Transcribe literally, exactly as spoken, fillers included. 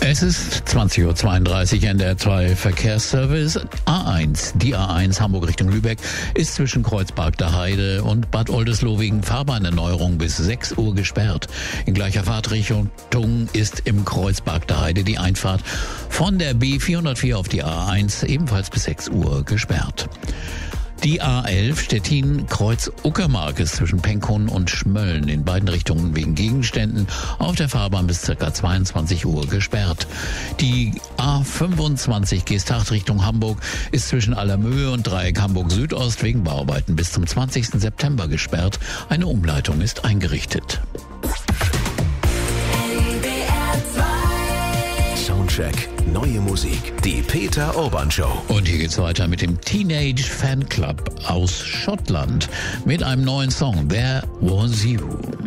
Es ist zwanzig Uhr zweiunddreißig, N D R zwei Verkehrsservice. A eins, die A eins Hamburg Richtung Lübeck ist zwischen Kreuzberg der Heide und Bad Oldesloe wegen Fahrbahnerneuerung bis sechs Uhr gesperrt. In gleicher Fahrtrichtung ist im Kreuzberg der Heide die Einfahrt von der B vierhundertvier auf die A eins ebenfalls bis sechs Uhr gesperrt. Die A elf Stettin-Kreuz-Uckermark ist zwischen Penkum und Schmölln in beiden Richtungen wegen Gegenständen auf der Fahrbahn bis ca. zweiundzwanzig Uhr gesperrt. Die A fünfundzwanzig Geesthacht Richtung Hamburg ist zwischen Allermöhe und Dreieck Hamburg Südost wegen Bauarbeiten bis zum zwanzigsten September gesperrt. Eine Umleitung ist eingerichtet. Soundcheck, neue Musik, die Peter Urban Show. Und hier geht's weiter mit dem Teenage Fanclub aus Schottland mit einem neuen Song, There Was You.